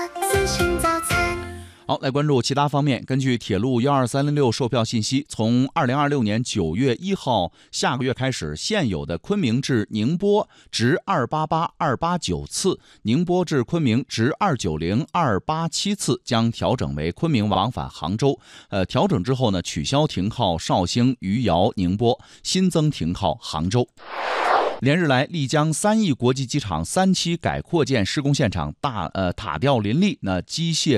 资讯早餐。 好，来关注其他方面。根据铁路12306售票信息，从2026年9月1号下个月开始，现有的昆明至宁波直288、289次，宁波至昆明直290、287次将调整为昆明往返杭州。调整之后呢，取消停靠绍兴、余姚、宁波，新增停靠杭州。连日来，丽江3义国际机场3期改扩建施工现场塔吊林立，机械